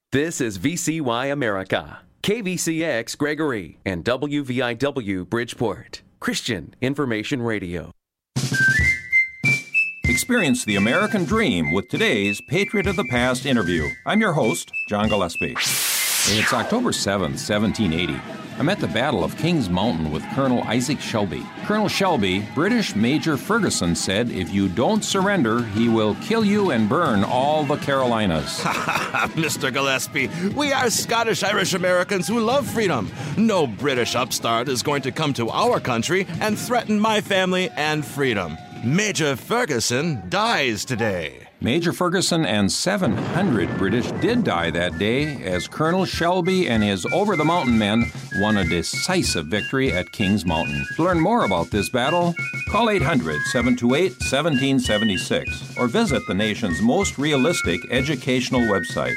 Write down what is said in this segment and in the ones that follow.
This is VCY America, KVCX Gregory, and WVIW Bridgeport, Christian Information Radio. Experience the American dream with today's Patriot of the Past interview. I'm your host, John Gillespie. It's October 7th, 1780. I'm at the Battle of Kings Mountain with Colonel Isaac Shelby. Colonel Shelby, British Major Ferguson said if you don't surrender, he will kill you and burn all the Carolinas. Mr. Gillespie, we are Scottish-Irish Americans who love freedom. No British upstart is going to come to our country and threaten my family and freedom. Major Ferguson dies today. Major Ferguson and 700 British did die that day as Colonel Shelby and his over-the-mountain men won a decisive victory at Kings Mountain. To learn more about this battle, call 800-728-1776 or visit the nation's most realistic educational website,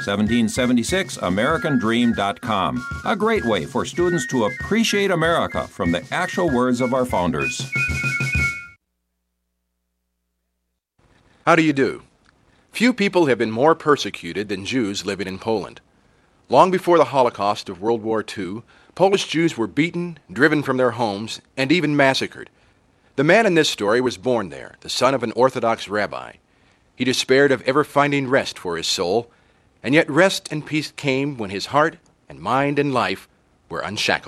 1776americandream.com. A great way for students to appreciate America from the actual words of our founders. How do you do? Few people have been more persecuted than Jews living in Poland. Long before the Holocaust of World War II, Polish Jews were beaten, driven from their homes, and even massacred. The man in this story was born there, the son of an Orthodox rabbi. He despaired of ever finding rest for his soul, and yet rest and peace came when his heart and mind and life were unshackled.